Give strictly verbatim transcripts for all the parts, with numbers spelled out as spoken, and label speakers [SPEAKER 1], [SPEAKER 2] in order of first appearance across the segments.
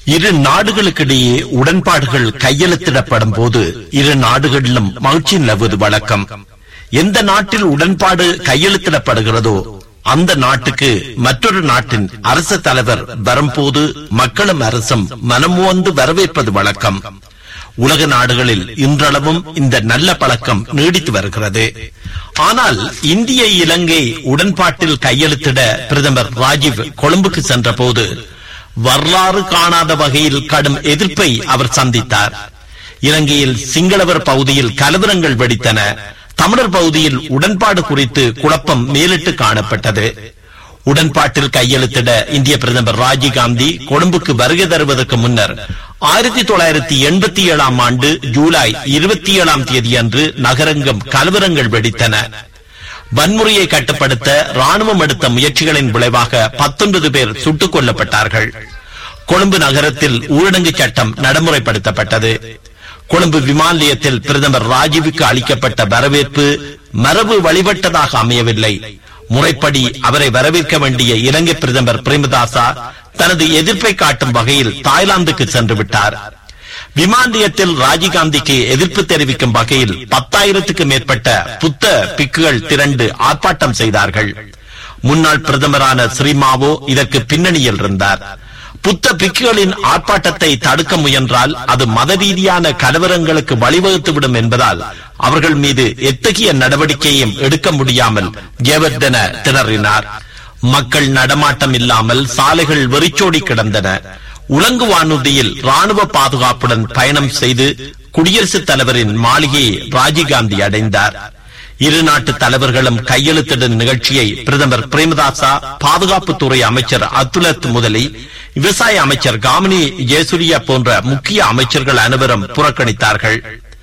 [SPEAKER 1] இரு நாடுகளுக்கிடையே உடன்பாடுகள் கையெழுத்திடப்படும் போது இரு நாடுகளிலும் மகிழ்ச்சி நிலவுவது வழக்கம். எந்த நாட்டில் உடன்பாடு கையெழுத்திடப்படுகிறதோ அந்த நாட்டுக்கு மற்றொரு நாட்டின் அரசு தலைவர் வரும்போது மக்களும் அரசும் மனமுவந்து வரவேற்பது வழக்கம். உலக நாடுகளில் இன்றளவும் இந்த நல்ல பழக்கம் நீடித்து வருகிறது. ஆனால் இந்திய இலங்கை உடன்பாட்டில் கையெழுத்திட பிரதமர் ராஜீவ் கொழும்புக்கு சென்ற போது வரலாறு காணாத வகையில் கடும் எதிர்ப்பை அவர் சந்தித்தார். இலங்கையில் சிங்களவர் பகுதியில் கலவரங்கள் வெடித்தன. தமிழர் பகுதியில் உடன்பாடு குறித்து குழப்பம் மேலிட்டு காணப்பட்டது. உடன்பாட்டில் கையெழுத்திட இந்திய பிரதமர் ராஜீவ்காந்தி கொழும்புக்கு வருகை தருவதற்கு முன்னர் ஆயிரத்தி தொள்ளாயிரத்தி எண்பத்தி ஏழாம் ஆண்டு ஜூலை இருபத்தி ஏழாம் தேதி அன்று நகரெங்கும் கலவரங்கள் வெடித்தன. வன்முறையை கட்டுப்படுத்த ராணுவம் எடுத்த முயற்சிகளின் விளைவாக பத்தொன்பது பேர் சுட்டுக் கொல்லப்பட்டார்கள். கொழும்பு நகரத்தில் ஊரடங்கு சட்டம் நடைமுறைப்படுத்தப்பட்டது. கொழும்பு விமான நிலையத்தில் பிரதமர் ராஜீவுக்கு அளிக்கப்பட்ட வரவேற்பு மரபு வழிபட்டதாக அமையவில்லை. முறைப்படி அவரை வரவேற்க வேண்டிய இலங்கை பிரதமர் பிரேமதாசா தனது எதிர்ப்பை காட்டும் வகையில் தாய்லாந்துக்கு சென்று விட்டார். விமான நிலையத்தில் ராஜீவ்காந்திக்கு எதிர்ப்பு தெரிவிக்கும் வகையில் பத்தாயிரத்துக்கு மேற்பட்ட புத்த பிக்குகள் திரண்டு ஆர்ப்பாட்டம் செய்தார்கள். முன்னாள் பிரதமரான ஸ்ரீமாவோ இதற்கு பின்னணியில் இருந்தார். புத்த பிக்குகளின் ஆர்ப்பாட்டத்தை தடுக்க முயன்றால் அது மத ரீதியான கலவரங்களுக்கு வழிவகுத்துவிடும் என்பதால் அவர்கள் மீது எத்தகைய நடவடிக்கையும் எடுக்க முடியாமல் ஜெயவர்தன திணறினார். மக்கள் நடமாட்டம் இல்லாமல் சாலைகள் வெறிச்சோடி கிடந்தன. உலங்கு வானூர்தியில் ராணுவ பாதுகாப்புடன் பயணம் செய்து குடியரசுத் தலைவரின் மாளிகையை ராஜீவ்காந்தி அடைந்தார். இரு நாட்டு தலைவர்களும் கையெழுத்திடும் நிகழ்ச்சியை பிரதமர் பிரேமதாசா, பாதுகாப்புத்துறை அமைச்சர் அத்துலத் முதலி, விவசாய அமைச்சர் காமினி ஜெயசூரியா போன்ற முக்கிய அமைச்சர்கள் அனைவரும் புறக்கணித்தார்கள்.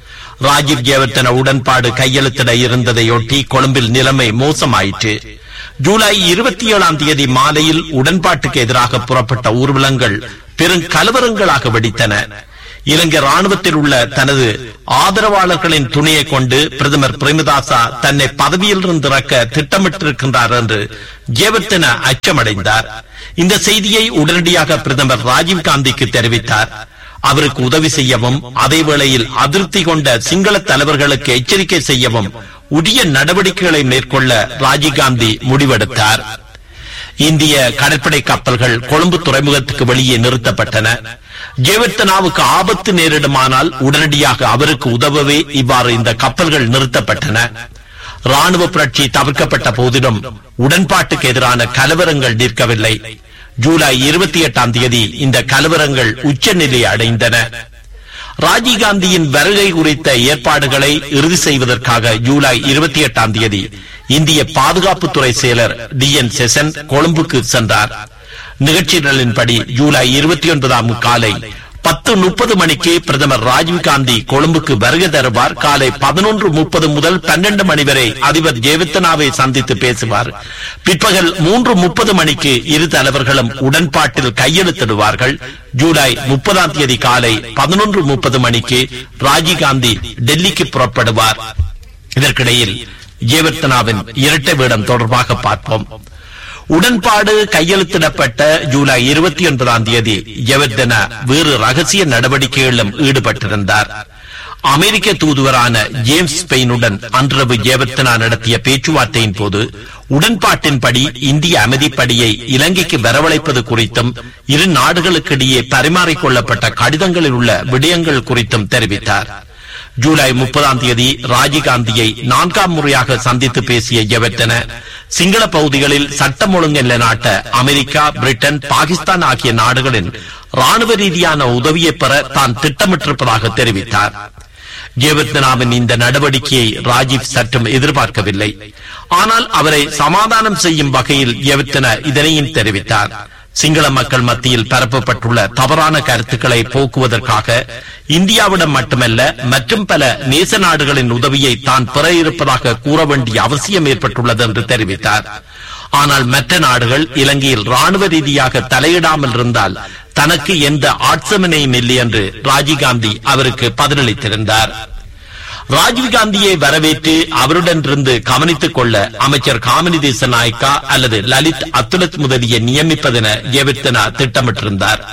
[SPEAKER 1] ராஜீவ் ஜெயவர்தன உடன்பாடு கையெழுத்திட இருந்ததையொட்டி கொழும்பில் நிலைமை மோசமாயிற்று. ஜூலை இருபத்தி ஏழாம் தேதி மாலையில் உடன்பாட்டுக்கு எதிராக புறப்பட்ட ஊர்வலங்கள் பெரும் கலவரங்களாக வெடித்தன. இலங்கை ராணுவத்தில் உள்ள தனது ஆதரவாளர்களின் துணையை கொண்டு பிரதமர் பிரேமதாசா தன்னை பதவியிலிருந்து இறக்க திட்டமிட்டிருக்கின்றார் என்று ஜெயவர்தன அச்சமடைந்தார். இந்த செய்தியை உடனடியாக பிரதமர் ராஜீவ்காந்திக்கு தெரிவித்தார். அவருக்கு உதவி செய்யவும் அதே வேளையில் அதிருப்தி கொண்ட சிங்கள தலைவர்களுக்கு எச்சரிக்கை செய்யவும் உரிய நடவடிக்கைகளை மேற்கொள்ள ராஜீவ்காந்தி முடிவெடுத்தார். இந்திய கடற்படை கப்பல்கள் கொழும்பு துறைமுகத்துக்கு வெளியே நிறுத்தப்பட்டன. ஜெயவர்தனாவுக்கு ஆபத்து நேரிடுமானால் உடனடியாக அவருக்கு உதவவே இவ்வாறு இந்த கப்பல்கள் நிறுத்தப்பட்டன. ராணுவ புரட்சி தவிர்க்கப்பட்ட போதிலும் உடன்பாட்டுக்கு எதிரான கலவரங்கள் நிற்கவில்லை. ஜூலை இருபத்தி எட்டாம் தேதி இந்த கலவரங்கள் உச்சநிலை அடைந்தன. ராஜீவ்காந்தியின் வருகை குறித்த ஏற்பாடுகளை இறுதி செய்வதற்காக ஜூலை இருபத்தி எட்டாம் தேதி இந்திய பாதுகாப்புத்துறை செயலர் டி என் செசன் கொழும்புக்கு சென்றார். நிகழ்ச்சிகளின்படி ஜூலை இருபத்தி ஒன்பதாம் காலை பத்து முப்பது மணிக்கு பிரதமர் ராஜீவ்காந்தி கொழும்புக்கு வருகை தருவார். காலை பதினொன்று முப்பது முதல் பன்னெண்டு மணி வரை அதிபர் ஜெயவர்தனாவை சந்தித்து பேசுவார். பிற்பகல் மூன்று முப்பது மணிக்கு இரு தலைவர்களும் உடன்பாட்டில் கையெழுத்திடுவார்கள். ஜூலை முப்பதாம் தேதி காலை பதினொன்று முப்பது மணிக்கு ராஜீவ்காந்தி டெல்லிக்கு புறப்படுவார். இதற்கிடையில் ஜெயவர்தனாவின் இரட்டை வேடம் தொடர்பாக பார்ப்போம். உடன்பாடு கையெழுத்திடப்பட்ட ஜூலை இருபத்தி ஒன்பதாம் தேதி ஜெயவர்தன வேறு ரகசிய நடவடிக்கைகளிலும் ஈடுபட்டிருந்தார். அமெரிக்க தூதுவரான ஜேம்ஸ் பெயினுடன் அன்றவு ஜெயவர்தனா நடத்திய பேச்சுவார்த்தையின் போது உடன்பாட்டின்படி இந்திய அமைதிப்படையை இலங்கைக்கு வரவழைப்பது குறித்தும் இரு நாடுகளுக்கிடையே பரிமாறிக்கொள்ளப்பட்ட கடிதங்களில் உள்ள விடயங்கள் குறித்தும் தெரிவித்தார். ஜூலை முப்பதாம் தேதி ராஜீவ்காந்தியை நான்காம் முறையாக சந்தித்து பேசிய ஜெயவர்தன சிங்கள பகுதிகளில் சட்டம் ஒழுங்கு நிலைநாட்ட அமெரிக்கா, பிரிட்டன், பாகிஸ்தான் ஆகிய நாடுகளின் ராணுவ ரீதியான உதவியை பெற தான் திட்டமிட்டிருப்பதாக தெரிவித்தார். ஜெயவர்தனாவின் இந்த நடவடிக்கையை ராஜீவ் சற்றும் எதிர்பார்க்கவில்லை. ஆனால் அவரை சமாதானம் செய்யும் வகையில் ஜெயவர்தன இதனையும் தெரிவித்தார். சிங்கள மக்கள் மத்தியில் பரப்பப்பட்டுள்ள தவறான கருத்துக்களை போக்குவதற்காக இந்தியாவிடம் மட்டுமல்ல மற்றும் பல நேச நாடுகளின் உதவியை தான் பெற இருப்பதாக கூற வேண்டிய அவசியம் ஏற்பட்டுள்ளது என்று தெரிவித்தார். ஆனால் மற்ற நாடுகள் இலங்கையில் ராணுவ ரீதியாக தலையிடாமல் இருந்தால் தனக்கு எந்த ஆட்சேபனையும் இல்லை என்று ராஜீவ்காந்தி அவருக்கு பதிலளித்திருந்தார். ராஜீவ்காந்தியை வரவேற்று அவருடன் இருந்து கவனித்துக் கொள்ள அமைச்சர் காமினி தேசநாயக்கா அல்லது லலித் அத்துலத் முதலிய நியமிப்பதென ஜெயவர்தனா திட்டமிட்டிருந்தார்.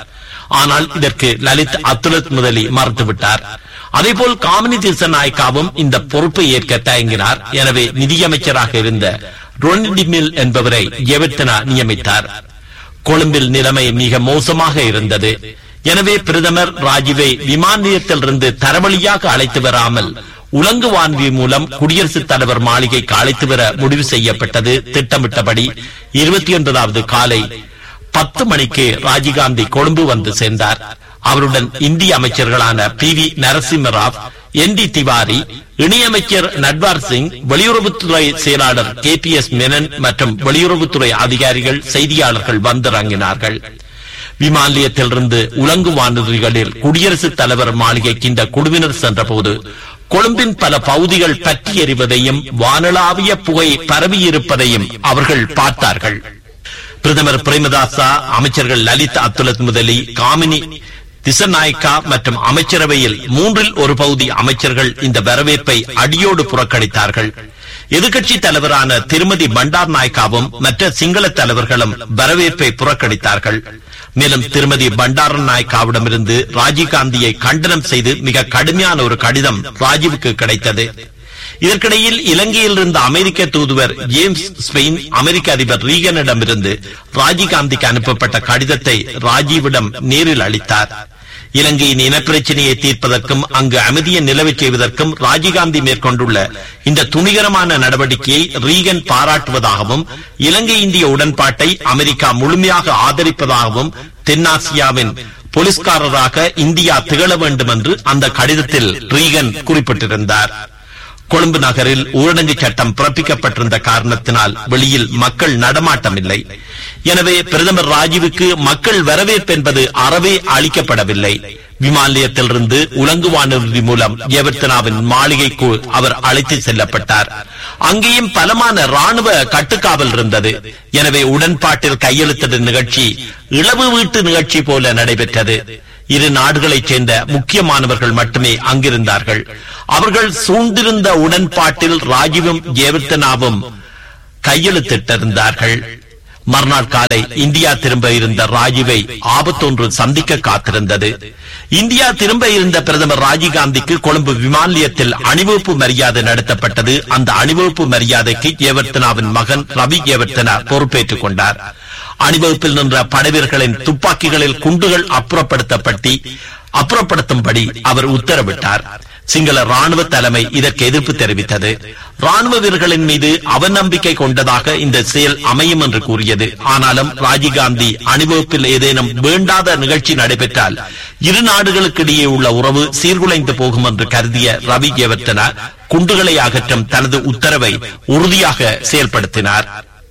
[SPEAKER 1] ஆனால் இதற்கு லலித் அத்துலத் முதலி மறுத்துவிட்டார். அதேபோல் காமினி திசாநாயக்காவும் இந்த பொறுப்பை ஏற்க தயங்கினார். எனவே நிதியமைச்சராக இருந்த ரொனிடிமில் என்பவரை ஜெயவர்தனா நியமித்தார். கொழும்பில் நிலைமை மிக மோசமாக இருந்தது. எனவே பிரதமர் ராஜீவை விமான நிலையத்திலிருந்து தரவழியாக அழைத்து வராமல் உலங்கு வான்வி மூலம் குடியரசுத் தலைவர் மாளிகைக்கு அழைத்து வர முடிவு செய்யப்பட்டது. திட்டமிட்டபடி இருபத்தி ஒன்பதாவது காலை பத்து மணிக்கு ராஜீவ்காந்தி கொழும்பு வந்து சேர்ந்தார். அவருடன் இந்திய அமைச்சர்களான பி வி நரசிம்மராவ், என் டி திவாரி, இணையமைச்சர் நட்வார் சிங், வெளியுறவுத்துறை செயலாளர் கே பி எஸ் மேனன் மற்றும் வெளியுறவுத்துறை அதிகாரிகள், செய்தியாளர்கள் வந்திறங்கினார்கள். விமான நிலையத்திலிருந்து உலங்கு வானூர்திகளில் குடியரசுத் தலைவர் மாளிகைக்கு இந்த குழுவினர் சென்றபோது கொழும்பின் பல பகுதிகள் பற்றி எறிவதையும் வானளாவிய புகை பரவியிருப்பதையும் அவர்கள் பார்த்தார்கள். பிரதமர் பிரேமதாசா, அமைச்சர்கள் லலித் அத்துலத் முதலி, காமினி திசாநாயக்கா மற்றும் அமைச்சரவையில் மூன்றில் ஒரு பகுதி அமைச்சர்கள் இந்த வரவேற்பை அடியோடு புறக்கணித்தார்கள். எதிர்கட்சி தலைவரான திருமதி பண்டார் நாயக்காவும் மற்ற சிங்கள தலைவர்களும் வரவேற்பை புறக்கணித்தார்கள். மேலும் திருமதி பண்டார நாயக்காவிடமிருந்து ராஜீவ்காந்தியை கண்டனம் செய்து மிக கடுமையான ஒரு கடிதம் ராஜீவுக்கு கிடைத்தது. இதற்கிடையில் இலங்கையில் இருந்த அமெரிக்க தூதுவர் ஜேம்ஸ் ஸ்பெயின் அமெரிக்க அதிபர் ரீகனிடமிருந்து ராஜீவ்காந்திக்கு அனுப்பப்பட்ட கடிதத்தை ராஜீவிடம் நேரில் அளித்தார். இலங்கையின் இனப்பிரச்சனையை தீர்ப்பதற்கும் அங்கு அமைதியை நிலவச் செய்வதற்கும் ராஜீவ்காந்தி மேற்கொண்டுள்ள இந்த துணிகரமான நடவடிக்கையை ரீகன் பாராட்டுவதாகவும் இலங்கை இந்திய உடன்பாட்டை அமெரிக்கா முழுமையாக ஆதரிப்பதாகவும் தென்னாசியாவின் போலீஸ்காரராக இந்தியா திகழ வேண்டும் என்று அந்த கடிதத்தில் ரீகன் குறிப்பிட்டிருந்தார். கொழும்பு நகரில் ஊரடங்கு சட்டம் பிறப்பிக்கப்பட்டிருந்த காரணத்தினால் வெளியில் மக்கள் நடமாட்டம் இல்லை. எனவே பிரதமர் ராஜீவுக்கு மக்கள் வரவேற்பு என்பது அறவே அளிக்கப்படவில்லை. விமான நிலையத்திலிருந்து உலங்கு வானூர்தி மூலம் ஜெயவர்தனாவின் மாளிகைக்கு அவர் அழைத்து செல்லப்பட்டார். அங்கேயும் பலமான ராணுவ கட்டுக்காவல் இருந்தது. எனவே உடன்பாட்டில் கையெழுத்திடும் நிகழ்ச்சி இளவு வீட்டு நிகழ்ச்சி போல நடைபெற்றது. இரு நாடுகளைச் சேர்ந்த முக்கியமானவர்கள் மட்டுமே அங்கிருந்தார்கள். அவர்கள் சூழ்ந்திருந்த உடன்பாட்டில் ராஜீவும் ஜெயவர்தனாவும் கையெழுத்திட்டிருந்தார்கள். மறுநாள் காலை இந்தியா திரும்ப இருந்த ராஜீவை ஆபத்தொன்று சந்திக்க காத்திருந்தது. இந்தியா திரும்ப இருந்த பிரதமர் ராஜீவ்காந்திக்கு கொழும்பு விமான நிலையத்தில் அணிவகுப்பு மரியாதை நடத்தப்பட்டது. அந்த அணிவகுப்பு மரியாதைக்கு ஜெயவர்தனாவின் மகன் ரவி ஜெயவர்தனா பொறுப்பேற்றுக் கொண்டார். அணிவகுப்பில் நின்ற படைவீரர்களின் துப்பாக்கிகளில் குண்டுகள் அப்புறப்படுத்தப்பட்டு அப்புறப்படுத்தும்படி அவர் உத்தரவிட்டார். சிங்கள ராணுவ தலைமை இதற்கு எதிர்ப்பு தெரிவித்தது. ராணுவ வீரர்களின் மீது அவநம்பிக்கை கொண்டதாக இந்த செயல் அமையும் என்று கூறியது. ஆனாலும் ராஜீவ்காந்தி அணிவகுப்பில் ஏதேனும் வேண்டாத நிகழ்ச்சி நடைபெற்றால் இரு நாடுகளுக்கிடையே உள்ள உறவு சீர்குலைந்து போகும் என்று கருதிய ரவி ஜெயவர்தனா குண்டுகளை அகற்றும் தனது உத்தரவை உறுதியாக செயல்படுத்தினார்.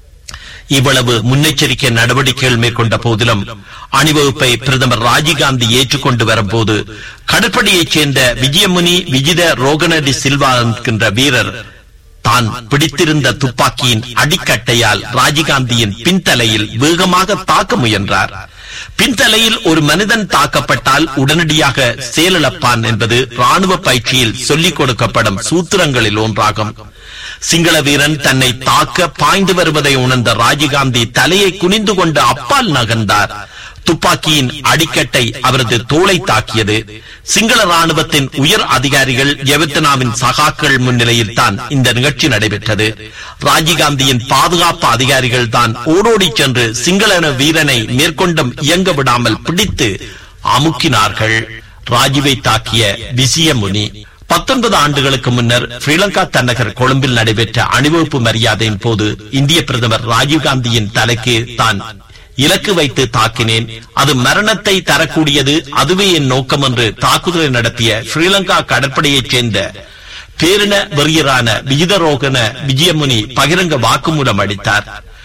[SPEAKER 1] இவ்வளவு முன்னெச்சரிக்கை நடவடிக்கைகள் மேற்கொண்ட போதிலும் அணிவகுப்பை பிரதமர் ராஜீவ்காந்தி ஏற்றுக்கொண்டு வரும்போது கடற்படையைச் சேர்ந்த விஜயமுனி விஜித ரோகனடி சில்வா என்கின்ற வீரர் தான் பிடித்திருந்த துப்பாக்கியின் அடிக்கட்டையால் ராஜீவ்காந்தியின் பின்தலையில் வேகமாக தாக்க முயன்றார். பின்தலையில் ஒரு மனிதன் தாக்கப்பட்டால் உடனடியாக செயலிழப்பான் என்பது ராணுவ பயிற்சியில் சொல்லிக் கொடுக்கப்படும் சூத்திரங்களில் ஒன்றாகும். சிங்கள வீரன் தன்னை தாக்க பாய்ந்து வருவதை உணர்ந்த ராஜீவ்காந்தி தலையை குனிந்து கொண்டு அப்பால் நகர்ந்தார். துப்பாக்கியின் அடிக்கட்டை அவரது தோளை தாக்கியது. சிங்கள ராணுவத்தின் உயர் அதிகாரிகள் ஜெயவர்தனாவின் சகாக்கள் முன்னிலையில் தான் இந்த நிகழ்ச்சி நடைபெற்றது. ராஜீவ்காந்தியின் பாதுகாப்பு அதிகாரிகள் தான் ஓடோடி சென்று சிங்கள வீரனை மேற்கொண்டும் இயங்க விடாமல் பிடித்து அமுக்கினார்கள். ராஜீவை தாக்கிய விஜயமுனி பத்தொன்பது ஆண்டுகளுக்கு முன்னர் ஸ்ரீலங்கா தலைநகர் கொழும்பில் நடைபெற்ற அணிவகுப்பு மரியாதையின் போது இந்திய பிரதமர் ராஜீவ்காந்தியின் தலைக்கு தான் இலக்கு வைத்து தாக்கினேன், அது மரணத்தை தரக்கூடியது, அதுவே என் நோக்கம் என்று தாக்குதலை நடத்திய ஸ்ரீலங்கா கடற்படையைச் சேர்ந்த பேரின வெறியரான விஜிதரோகன விஜயமுனி பகிரங்க வாக்குமூலம் அளித்தார்.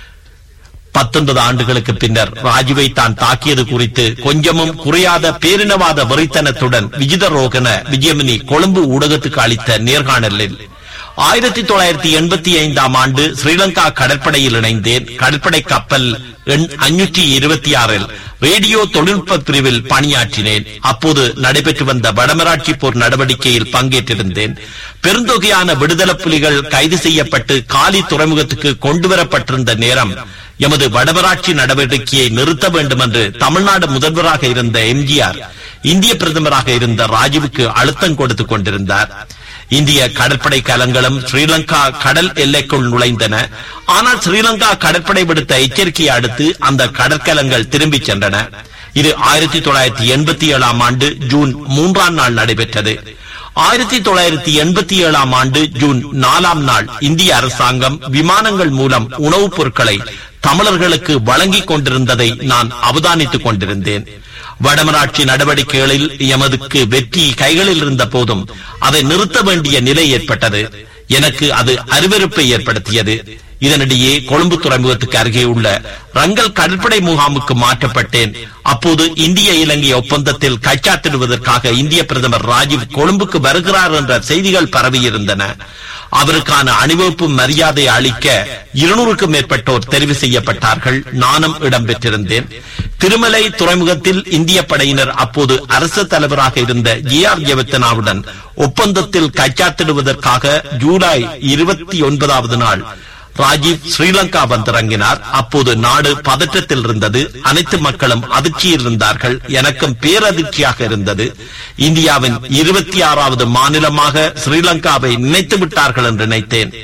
[SPEAKER 1] பத்தொன்பது ஆண்டுகளுக்கு பின்னர் ராஜீவை தான் தாக்கியது குறித்து கொஞ்சமும் குறையாத பேரினவாத வெறித்தனத்துடன் விஜிதரோகன விஜயமுனி கொழும்பு ஊடகத்துக்கு அளித்த நேர்காணலில் ஆயிரத்தி தொள்ளாயிரத்தி எண்பத்தி ஐந்தாம் ஆண்டு ஸ்ரீலங்கா கடற்படையில் இணைந்தேன். கடற்படை கப்பல் எண் அஞ்சூற்றி இருபத்தி ஆறில் ரேடியோ தொழில்நுட்ப பிரிவில் பணியாற்றினேன். அப்போது நடைபெற்று வந்த வடமராட்சி போர் நடவடிக்கையில் பங்கேற்றிருந்தேன். பெருந்தொகையான விடுதலை புலிகள் கைது செய்யப்பட்டு காலி துறைமுகத்துக்கு கொண்டுவரப்பட்டிருந்த நேரம் எமது வடமராட்சி நடவடிக்கையை நிறுத்த வேண்டும் என்று தமிழ்நாடு முதல்வராக இருந்த எம்ஜிஆர் இந்திய பிரதமராக இருந்த ராஜீவுக்கு அழுத்தம் கொடுத்துக் கொண்டிருந்தார். இந்திய கடற்படை கலங்களும் ஸ்ரீலங்கா கடல் எல்லைக்குள் நுழைந்தன. ஆனால் ஸ்ரீலங்கா கடற்படை விடுத்த எச்சரிக்கையை அடுத்து அந்த கடற்கலங்கள் திரும்பிச் சென்றன. இது ஆயிரத்தி தொள்ளாயிரத்தி எண்பத்தி ஏழாம் ஆண்டு ஜூன் மூன்றாம் நாள் நடைபெற்றது. ஆயிரத்தி தொள்ளாயிரத்தி எண்பத்தி ஏழாம் ஆண்டு ஜூன் நாலாம் நாள் இந்திய அரசாங்கம் விமானங்கள் மூலம் உணவுப் பொருட்களை தமிழர்களுக்கு வழங்கிக் கொண்டிருந்ததை நான் அவதானித்துக் கொண்டிருந்தேன். வடமராட்சி நடவடிக்கைகளில் எமதுக்கு வெற்றி கைகளில் இருந்த போதும் அதை நிறுத்த வேண்டிய நிலை ஏற்பட்டது. எனக்கு அது அருவருப்பை ஏற்படுத்தியது. இதனிடையே கொழும்பு துறைமுகத்துக்கு அருகே உள்ள ரங்கல் கடற்படை முகாமுக்கு மாற்றப்பட்டேன். அப்போது இந்திய இலங்கை ஒப்பந்தத்தில் கைச்சாத்திடுவதற்காக இந்திய பிரதமர் ராஜீவ் கொழும்புக்கு வருகிறார் என்ற செய்திகள் பரவியிருந்தன. அவருக்கான அணிவகுப்பு மரியாதை அளிக்க இருநூறுக்கும் மேற்பட்டோர் தெரிவு செய்யப்பட்டார்கள். நானும் இடம்பெற்றிருந்தேன். திருமலை துறைமுகத்தில் இந்திய படையினர் அப்போது அரசு தலைவராக இருந்த ஜி ஆர் ஜெயவர்தனாவுடன் ஒப்பந்தத்தில் கைச்சாத்திடுவதற்காக ஜூலை இருபத்தி ஒன்பதாவது நாள் ராஜீவ் ஸ்ரீலங்கா வந்திறங்கினார். அப்போது நாடு பதற்றத்தில் இருந்தது. அனைத்து மக்களும் அதிர்ச்சியில் இருந்தார்கள். எனக்கும் பேரதிர்ச்சியாக இருந்தது. இந்தியாவின் இருபத்தி ஆறாவது மாநிலமாக ஸ்ரீலங்காவை நினைத்து விட்டார்கள் என்று நினைத்தேன்.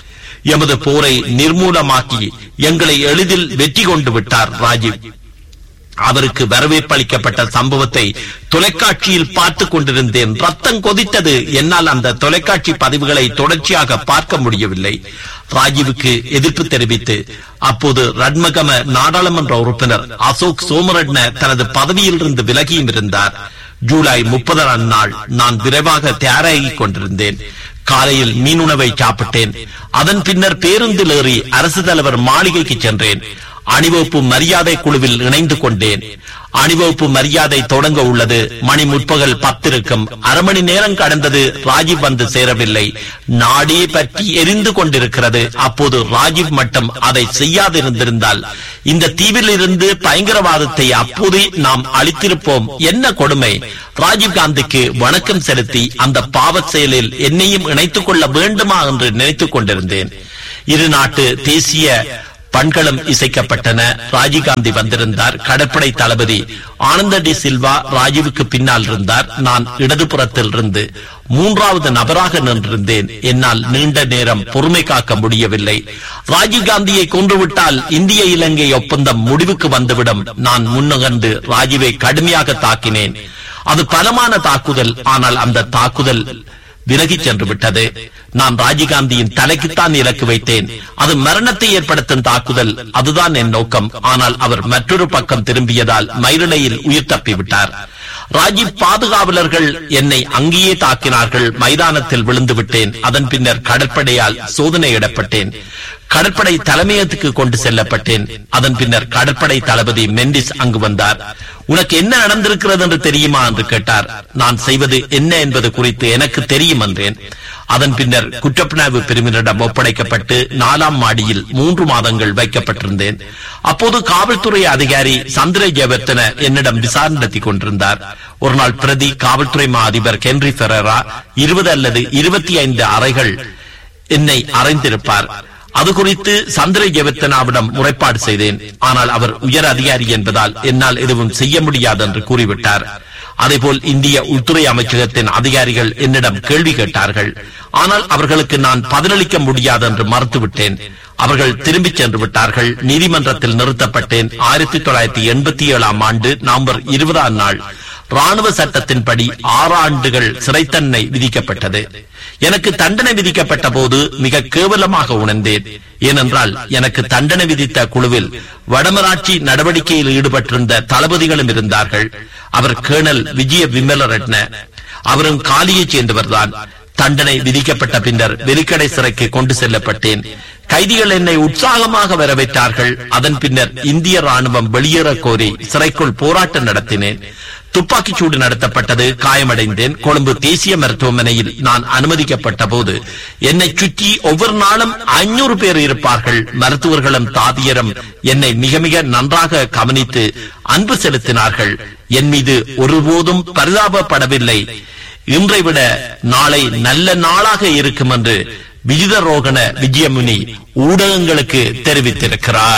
[SPEAKER 1] எமது போரை நிர்மூலமாக்கி எங்களை எளிதில் வெற்றி கொண்டு விட்டார் ராஜீவ். அவருக்கு வரவேற்பு அளிக்கப்பட்ட சம்பவத்தை தொலைக்காட்சியில் பார்த்துக் கொண்டிருந்தேன். ரத்தம் கொதித்தது. என்னால் அந்த தொலைக்காட்சி பதிவுகளை தொடர்ச்சியாக பார்க்க முடியவில்லை. ராஜீவுக்கு எதிர்ப்பு தெரிவித்து அப்போது ரட்மகம நாடாளுமன்ற உறுப்பினர் அசோக் சோமரட்ன தனது பதவியில் இருந்து விலகியும் இருந்தார். ஜூலை முப்பதாம் நாள் நான் விரைவாக தயாராகிக் கொண்டிருந்தேன். காலையில் மீனுணவை சாப்பிட்டேன். அதன் பின்னர் பேருந்தில் ஏறி அரசு தலைவர் மாளிகைக்கு சென்றேன். அணிவகுப்பு மரியாதை குழுவில் இணைந்து கொண்டேன். அணிவகுப்பு மரியாதை தொடங்க உள்ளது. மணி முற்பகல் பத்திருக்கும். அரை மணி நேரம் கடந்தது. ராஜீவ் வந்து சேரவில்லை. நாடே பற்றி எரிந்து கொண்டிருக்கிறது. அப்போது ராஜீவ் மட்டும் அதை செய்யாதிருந்திருந்தால் இந்த தீவில் இருந்து பயங்கரவாதத்தை அப்போதே நாம் அளித்திருப்போம். என்ன கொடுமை! ராஜீவ் காந்திக்கு வணக்கம் செலுத்தி அந்த பாவ செயலில் என்னையும் இணைத்துக் கொள்ள வேண்டுமா என்று நினைத்துக் கொண்டிருந்தேன். இரு நாட்டு தேசிய பண்களும் இசைக்கப்பட்டன. ராஜீவ்காந்தி வந்திருந்தார். கடற்படை தளபதி ஆனந்த டி சில்வா ராஜீவுக்கு பின்னால் இருந்தார். நான் இடதுபுறத்தில் இருந்து மூன்றாவது நபராக நின்றிருந்தேன். என்னால் நீண்ட நேரம் பொறுமை காக்க முடியவில்லை. ராஜீவ்காந்தியை கொன்றுவிட்டால் இந்திய இலங்கை ஒப்பந்தம் முடிவுக்கு வந்துவிடும். நான் முன்னகர்ந்து ராஜீவை கடுமையாக தாக்கினேன். அது பலமான தாக்குதல். ஆனால் அந்த தாக்குதல் விலகி சென்று விட்டது. நான் ராஜீவ்காந்தியின் தலைக்குத்தான் இலக்கு வைத்தேன். அது மரணத்தை ஏற்படுத்தும் தாக்குதல். அதுதான் என் நோக்கம். ஆனால் அவர் மற்றொரு பக்கம் திரும்பியதால் மயிரிழையில் உயிர் தப்பிவிட்டார். ராஜீவ் பாதுகாவலர்கள் என்னை அங்கேயே தாக்கினார்கள். மைதானத்தில் விழுந்து விட்டேன். அதன் பின்னர் கடற்படையால் சோதனையிடப்பட்டேன். கடற்படை தலைமையகத்துக்கு கொண்டு செல்லப்பட்டேன். அதன் பின்னர் கடற்படை தளபதி மெண்டிஸ் அங்கு வந்தார். உனக்கு என்ன நடந்திருக்கிறது என்று தெரியுமா என்று கேட்டார். நான் செய்வது என்ன என்பது குறித்து எனக்கு தெரியும் என்றேன். அதன் பின்னர் குற்றப்புலனாய்வு பிரிவினரிடம் ஒப்படைக்கப்பட்டு நாலாம் மாடியில் மூன்று மாதங்கள் வைக்கப்பட்டிருந்தேன். அப்போது காவல்துறை அதிகாரி சந்திர ஜெயவர்தன என்னிடம் விசாரணை நடத்தி கொண்டிருந்தார். ஒரு நாள் பிரதி காவல்துறை மா அதிபர் ஹென்றி ஃபெரரா இருபது அல்லது இருபத்தி ஐந்து அறைகள் என்னை அறைந்திருப்பார். அது குறித்து சந்திர ஜெயவர்தனாவிடம் முறைப்பாடு செய்தேன். ஆனால் அவர் உயர் அதிகாரி என்பதால் என்னால் எதுவும் செய்ய முடியாது என்று கூறிவிட்டார். அதேபோல் இந்திய உள்துறை அமைச்சகத்தின் அதிகாரிகள் என்னிடம் கேள்வி கேட்டார்கள். ஆனால் அவர்களுக்கு நான் பதிலளிக்க முடியாது என்று மறுத்துவிட்டேன். அவர்கள் திரும்பிச் சென்று விட்டார்கள். நீதிமன்றத்தில் நிறுத்தப்பட்டேன். ஆயிரத்தி தொள்ளாயிரத்தி எண்பத்தி ஏழாம் ஆண்டு நவம்பர் இருபதாம் நாள் ராணுவ சட்டத்தின்படி ஆறு ஆண்டுகள் சிறை தண்டனை விதிக்கப்பட்டது. எனக்கு தண்டனை விதிக்கப்பட்ட போது மிக கேவலமாக உணர்ந்தேன். ஏனென்றால் எனக்கு தண்டனை விதித்த குழுவில் வடமராட்சி நடவடிக்கையில் ஈடுபட்டிருந்த தளபதிகளும் இருந்தார்கள். அவர் கேர்னல் விஜய விமலரட்ன. அவரும் காலியைச் சேர்ந்தவர்தான். தண்டனை விதிக்கப்பட்ட பின்னர் வெலிக்கடை சிறைக்கு கொண்டு செல்லப்பட்டேன். கைதிகள் என்னை உற்சாகமாக வரவேற்றார்கள். அதன் பின்னர் இந்திய ராணுவம் வெளியேற கோரி சிறைக்குள் போராட்டம் நடத்தினேன். துப்பாக்கிச் சூடு நடத்தப்பட்டது. காயமடைந்தேன். கொழும்பு தேசிய மருத்துவமனையில் நான் அனுமதிக்கப்பட்ட போது என்னை சுற்றி ஒவ்வொரு நாளும் ஐநூறு பேர் இருப்பார்கள். மருத்துவர்களும் தாதியரும் என்னை மிக மிக நன்றாக கவனித்து அன்பு செலுத்தினார்கள். என் மீது ஒருபோதும் பரிதாபப்படவில்லை. இன்றை விட நாளை நல்ல நாளாக இருக்கும் என்று விஜித ரோகண விஜயமுனி ஊடகங்களுக்கு தெரிவித்திருக்கிறார்.